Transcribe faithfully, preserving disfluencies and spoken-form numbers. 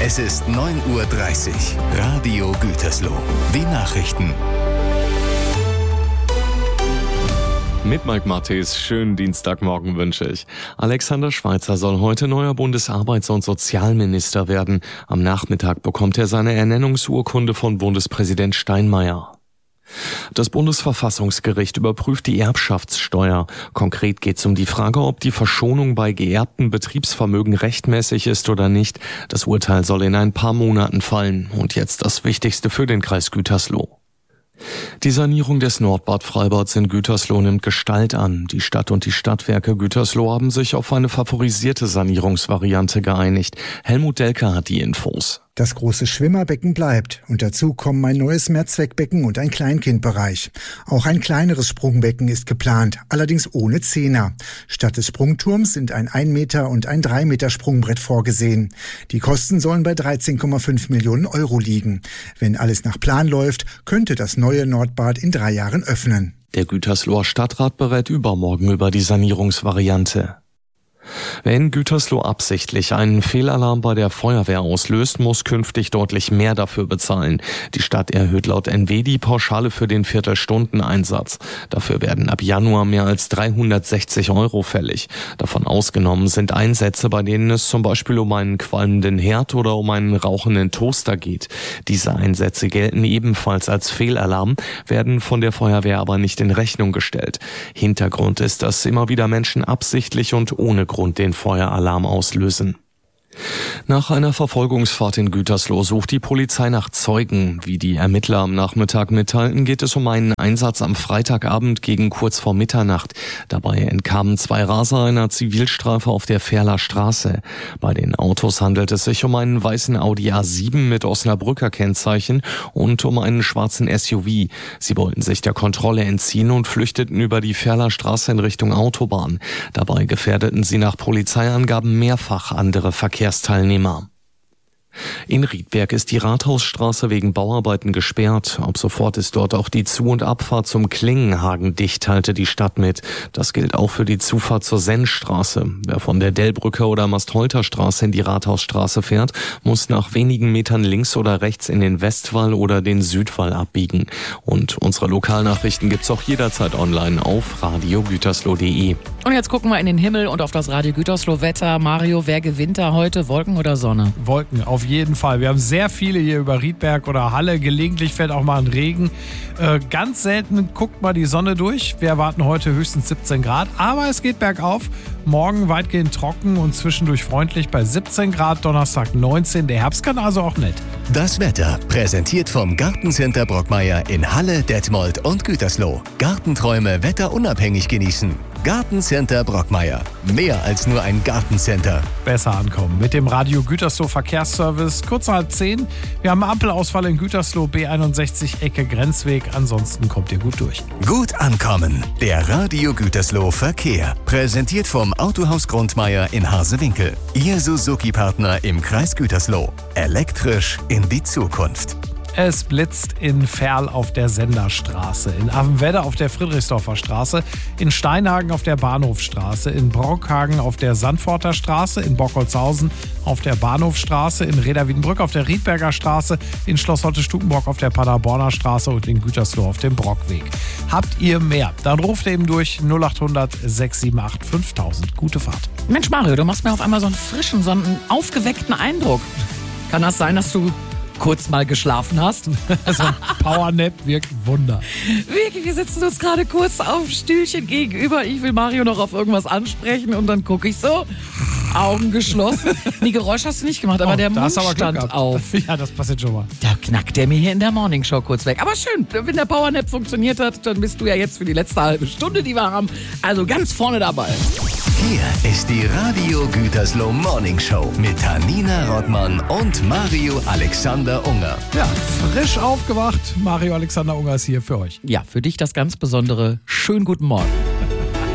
Es ist neun Uhr dreißig. Radio Gütersloh. Die Nachrichten. Mit Mike Matthes, schönen Dienstagmorgen wünsche ich. Alexander Schweitzer soll heute neuer Bundesarbeits- und Sozialminister werden. Am Nachmittag bekommt er seine Ernennungsurkunde von Bundespräsident Steinmeier. Das Bundesverfassungsgericht überprüft die Erbschaftssteuer. Konkret geht es um die Frage, ob die Verschonung bei geerbten Betriebsvermögen rechtmäßig ist oder nicht. Das Urteil soll in ein paar Monaten fallen. Und jetzt das Wichtigste für den Kreis Gütersloh. Die Sanierung des Nordbad Freibads in Gütersloh nimmt Gestalt an. Die Stadt und die Stadtwerke Gütersloh haben sich auf eine favorisierte Sanierungsvariante geeinigt. Helmut Delker hat die Infos. Das große Schwimmerbecken bleibt und dazu kommen ein neues Mehrzweckbecken und ein Kleinkindbereich. Auch ein kleineres Sprungbecken ist geplant, allerdings ohne Zehner. Statt des Sprungturms sind ein ein Meter und ein drei Meter Sprungbrett vorgesehen. Die Kosten sollen bei dreizehn Komma fünf Millionen Euro liegen. Wenn alles nach Plan läuft, könnte das neue Nordbad in drei Jahren öffnen. Der Gütersloher Stadtrat berät übermorgen über die Sanierungsvariante. Wer in Gütersloh absichtlich einen Fehlalarm bei der Feuerwehr auslöst, muss künftig deutlich mehr dafür bezahlen. Die Stadt erhöht laut N W die Pauschale für den Viertelstundeneinsatz. Dafür werden ab Januar mehr als dreihundertsechzig Euro fällig. Davon ausgenommen sind Einsätze, bei denen es zum Beispiel um einen qualmenden Herd oder um einen rauchenden Toaster geht. Diese Einsätze gelten ebenfalls als Fehlalarm, werden von der Feuerwehr aber nicht in Rechnung gestellt. Hintergrund ist, dass immer wieder Menschen absichtlich und ohne Grund den Feueralarm auslösen. Nach einer Verfolgungsfahrt in Gütersloh sucht die Polizei nach Zeugen. Wie die Ermittler am Nachmittag mitteilten, geht es um einen Einsatz am Freitagabend gegen kurz vor Mitternacht. Dabei entkamen zwei Raser einer Zivilstreife auf der Ferler Straße. Bei den Autos handelt es sich um einen weißen Audi A sieben mit Osnabrücker Kennzeichen und um einen schwarzen S U V. Sie wollten sich der Kontrolle entziehen und flüchteten über die Ferler Straße in Richtung Autobahn. Dabei gefährdeten sie nach Polizeiangaben mehrfach andere Verkehrsteilnehmer. In Riedberg ist die Rathausstraße wegen Bauarbeiten gesperrt. Ab sofort ist dort auch die Zu- und Abfahrt zum Klingenhagen dicht, teilte die Stadt mit. Das gilt auch für die Zufahrt zur Sennstraße. Wer von der Dellbrücker oder Mastholter Straße in die Rathausstraße fährt, muss nach wenigen Metern links oder rechts in den Westwall oder den Südwall abbiegen. Und unsere Lokalnachrichten gibt's auch jederzeit online auf radio gütersloh punkt de. Und jetzt gucken wir in den Himmel und auf das Radio Gütersloh Wetter. Mario, wer gewinnt da heute? Wolken oder Sonne? Wolken, auf jeden Fall. Wir haben sehr viele hier über Riedberg oder Halle. Gelegentlich fällt auch mal ein Regen. Äh, ganz selten guckt mal die Sonne durch. Wir erwarten heute höchstens siebzehn Grad. Aber es geht bergauf. Morgen weitgehend trocken und zwischendurch freundlich bei siebzehn Grad. Donnerstag neunzehn. Der Herbst kann also auch nett. Das Wetter präsentiert vom Gartencenter Brockmeier in Halle, Detmold und Gütersloh. Gartenträume wetterunabhängig genießen. Gartencenter Brockmeier. Mehr als nur ein Gartencenter. Besser ankommen mit dem Radio Gütersloh Verkehrsservice. Kurz nach halb zehn. Wir haben Ampelausfall in Gütersloh, B einundsechzig, Ecke Grenzweg. Ansonsten kommt ihr gut durch. Gut ankommen. Der Radio Gütersloh Verkehr. Präsentiert vom Autohaus Grundmeier in Harsewinkel. Ihr Suzuki-Partner im Kreis Gütersloh. Elektrisch in die Zukunft. Es blitzt in Ferl auf der Senderstraße, in Avenwedde auf der Friedrichsdorfer Straße, in Steinhagen auf der Bahnhofstraße, in Brockhagen auf der Sandforter Straße, in Bockholzhausen auf der Bahnhofstraße, in Reda-Wiedenbrück auf der Riedberger Straße, in Schloss Hotte-Stukenbrock auf der Paderborner Straße und in Gütersloh auf dem Brockweg. Habt ihr mehr? Dann ruft eben durch null acht hundert sechs sieben acht fünftausend. Gute Fahrt. Mensch Mario, du machst mir auf einmal so einen frischen, so einen aufgeweckten Eindruck. Kann das sein, dass du kurz mal geschlafen hast? Also ein Powernap wirkt Wunder. Wirklich, wir sitzen uns gerade kurz auf Stühlchen gegenüber. Ich will Mario noch auf irgendwas ansprechen und dann gucke ich so, Augen geschlossen. Die Geräusche hast du nicht gemacht, aber oh, der Mund stand auf. Ja, das passiert schon mal. Da knackt der mir hier in der Morningshow kurz weg. Aber schön, wenn der Powernap funktioniert hat, dann bist du ja jetzt für die letzte halbe Stunde, die wir haben, also ganz vorne dabei. Hier ist die Radio Gütersloh Morning Show mit Tanina Rottmann und Mario Alexander Unger. Ja, frisch aufgewacht. Mario Alexander Unger ist hier für euch. Ja, für dich das ganz Besondere. Schönen guten Morgen.